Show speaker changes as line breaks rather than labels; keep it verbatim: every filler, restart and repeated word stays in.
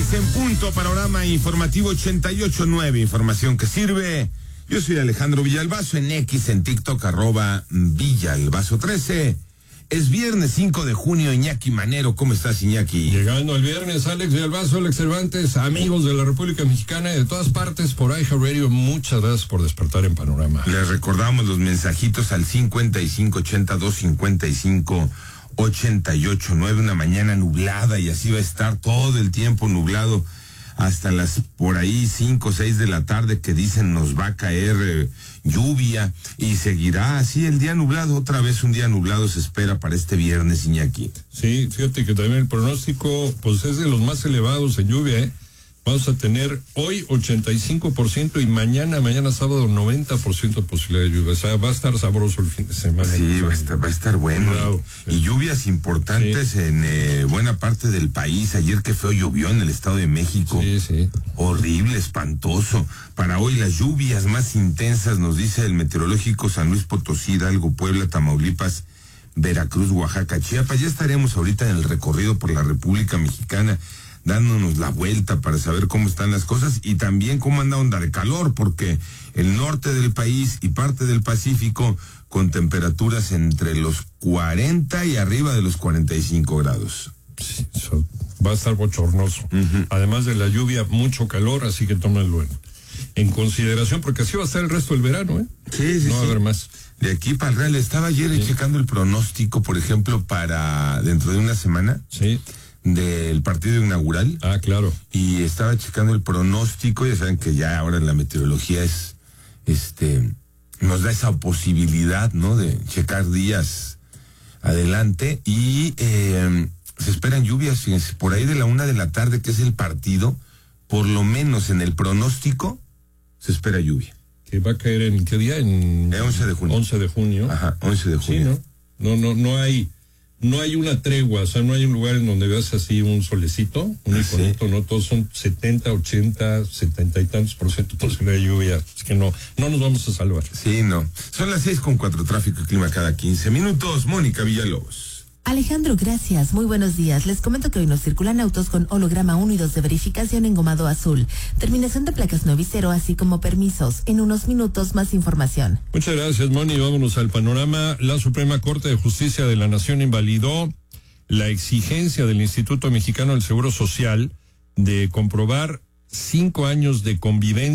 Seis en punto, panorama informativo ochenta y ocho punto nueve, información que sirve. Yo soy Alejandro Villalbazo, en X, en TikTok, arroba Villalbazo trece. Es viernes cinco de junio, Iñaki Manero. ¿Cómo estás, Iñaki?
Llegando el viernes, Alex Villalbazo, Alex Cervantes, amigos de la República Mexicana y de todas partes por iHeartRadio, muchas gracias por despertar en Panorama.
Les recordamos los mensajitos al cincuenta y cinco ochenta y dos cincuenta y cinco ochenta y ocho nueve, una mañana nublada, y así va a estar todo el tiempo nublado hasta las por ahí cinco o seis de la tarde, que dicen nos va a caer eh, lluvia, y seguirá así el día nublado. Otra vez un día nublado se espera para este viernes, Iñaki.
Sí, fíjate que también el pronóstico pues es de los más elevados en lluvia, ¿eh? Vamos a tener hoy ochenta y cinco por ciento y mañana, mañana sábado noventa por ciento de posibilidad de lluvia. O sea, va a estar sabroso el fin de semana.
Sí, va a estar, va a estar bueno.
Claro.
Y, y lluvias importantes, sí, en eh, buena parte del país. Ayer qué feo llovió en el Estado de México.
Sí, sí.
Horrible, espantoso. Para hoy las lluvias más intensas, nos dice el meteorológico, San Luis Potosí, Hidalgo, Puebla, Tamaulipas, Veracruz, Oaxaca, Chiapas. Ya estaremos ahorita en el recorrido por la República Mexicana, dándonos la vuelta para saber cómo están las cosas y también cómo anda onda de calor, porque el norte del país y parte del Pacífico con temperaturas entre los cuarenta y arriba de los cuarenta y cinco grados.
Sí, eso va a estar bochornoso. Uh-huh. Además de la lluvia, mucho calor, así que tómenlo en, en consideración, porque así va a estar el resto del verano, ¿eh?
Sí, sí,
no va
sí.
a haber más.
De aquí para el Real, estaba ayer sí. checando el pronóstico, por ejemplo, para dentro de una semana.
Sí.
Del partido inaugural.
Ah, claro.
Y estaba checando el pronóstico. Ya saben que ya ahora la meteorología es, este, nos da esa posibilidad, ¿no? De checar días adelante. Y eh, se esperan lluvias, fíjense, por ahí de la una de la tarde, que es el partido, por lo menos en el pronóstico, se espera lluvia.
¿Que va a caer en qué día? En
el once de junio.
once de junio.
Ajá, once de junio.
Sí, ¿no? No, no, no hay... No hay una tregua, o sea, no hay un lugar en donde veas así un solecito, un iconito, ¿no? Todos son setenta, ochenta, setenta y tantos por ciento posibilidad de lluvia. Es que no, no nos vamos a salvar.
Sí, no. Son las seis con cuatro, tráfico y clima cada quince minutos. Mónica Villalobos.
Alejandro, gracias. Muy buenos días. Les comento que hoy nos circulan autos con holograma uno y dos de verificación engomado azul. Terminación de placas nueve y cero, así como permisos. En unos minutos más información.
Muchas gracias, Moni. Vámonos al panorama. La Suprema Corte de Justicia de la Nación invalidó la exigencia del Instituto Mexicano del Seguro Social de comprobar cinco años de convivencia